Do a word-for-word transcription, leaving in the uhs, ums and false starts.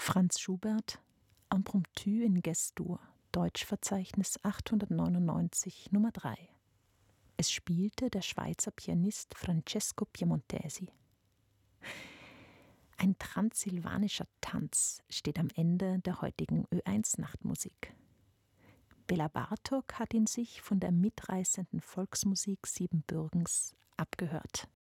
Franz Schubert, Impromptu in Ges-Dur, Deutschverzeichnis achthundertneunundneunzig, Nummer drei. Es spielte der Schweizer Pianist Francesco Piemontesi. Ein transsilvanischer Tanz steht am Ende der heutigen Ö eins Nachtmusik. Bela Bartok hat ihn sich von der mitreißenden Volksmusik Siebenbürgens abgehört.